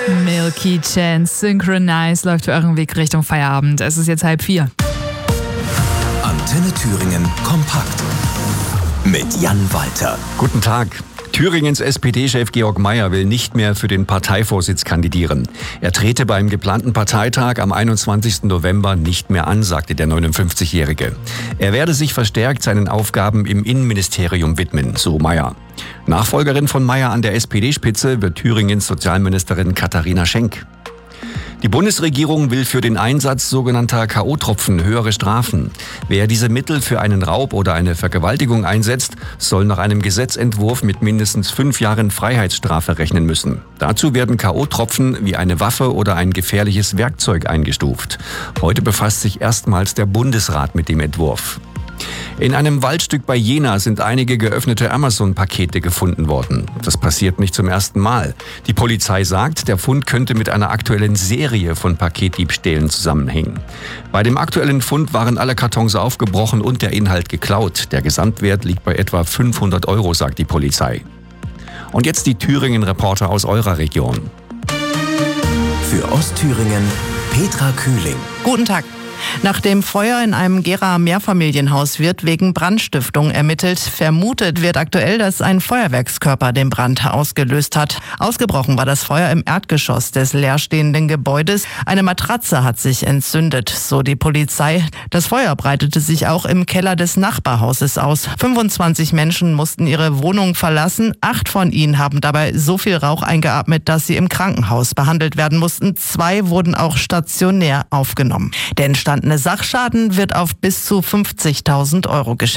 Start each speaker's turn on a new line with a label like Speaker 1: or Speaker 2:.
Speaker 1: Milky Chance, Synchronize läuft für euren Weg Richtung Feierabend. Es ist jetzt 3:30.
Speaker 2: Antenne Thüringen kompakt mit Jan Walter.
Speaker 3: Guten Tag. Thüringens SPD-Chef Georg Mayer will nicht mehr für den Parteivorsitz kandidieren. Er trete beim geplanten Parteitag am 21. November nicht mehr an, sagte der 59-Jährige. Er werde sich verstärkt seinen Aufgaben im Innenministerium widmen, so Mayer. Nachfolgerin von Mayer an der SPD-Spitze wird Thüringens Sozialministerin Katharina Schenk. Die Bundesregierung will für den Einsatz sogenannter K.O.-Tropfen höhere Strafen. Wer diese Mittel für einen Raub oder eine Vergewaltigung einsetzt, soll nach einem Gesetzentwurf mit mindestens 5 Jahren Freiheitsstrafe rechnen müssen. Dazu werden K.O.-Tropfen wie eine Waffe oder ein gefährliches Werkzeug eingestuft. Heute befasst sich erstmals der Bundesrat mit dem Entwurf. In einem Waldstück bei Jena sind einige geöffnete Amazon-Pakete gefunden worden. Das passiert nicht zum ersten Mal. Die Polizei sagt, der Fund könnte mit einer aktuellen Serie von Paketdiebstählen zusammenhängen. Bei dem aktuellen Fund waren alle Kartons aufgebrochen und der Inhalt geklaut. Der Gesamtwert liegt bei etwa 500 €, sagt die Polizei. Und jetzt die Thüringen-Reporter aus eurer Region.
Speaker 2: Für Ostthüringen Petra Kühling.
Speaker 4: Guten Tag. Nach dem Feuer in einem Geraer Mehrfamilienhaus wird wegen Brandstiftung ermittelt. Vermutet wird aktuell, dass ein Feuerwerkskörper den Brand ausgelöst hat. Ausgebrochen war das Feuer im Erdgeschoss des leerstehenden Gebäudes. Eine Matratze hat sich entzündet, so die Polizei. Das Feuer breitete sich auch im Keller des Nachbarhauses aus. 25 Menschen mussten ihre Wohnung verlassen. 8 von ihnen haben dabei so viel Rauch eingeatmet, dass sie im Krankenhaus behandelt werden mussten. 2 wurden auch stationär aufgenommen. Der entstandene Sachschaden wird auf bis zu 50.000 € geschätzt.